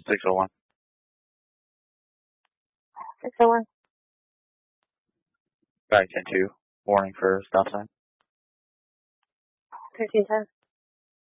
601. 601. Back 10-2. Warning for stop sign. 1310.